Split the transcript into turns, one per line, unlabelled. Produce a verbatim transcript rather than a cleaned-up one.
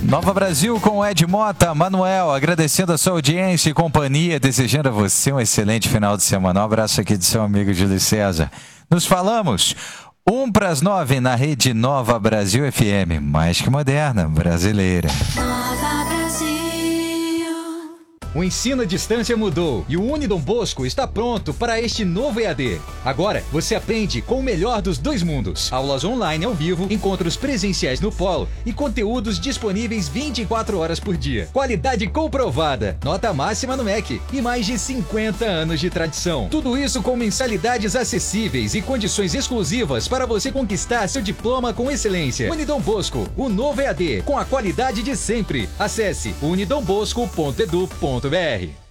Nova Brasil com o Ed Mota, Manuel, agradecendo a sua audiência e companhia, desejando a você um excelente final de semana. Um abraço aqui de seu amigo Júlio César. Nos falamos, um para as nove na rede Nova Brasil F M, mais que moderna, brasileira.
Nova Brasil.
O ensino à distância mudou e o Unidom Bosco está pronto para este novo E A D. Agora, você aprende com o melhor dos dois mundos. Aulas online ao vivo, encontros presenciais no polo e conteúdos disponíveis vinte e quatro horas por dia. Qualidade comprovada, nota máxima no M E C e mais de cinquenta anos de tradição. Tudo isso com mensalidades acessíveis e condições exclusivas para você conquistar seu diploma com excelência. Unidom Bosco, o novo E A D, com a qualidade de sempre. Acesse unidombosco ponto edu ponto br.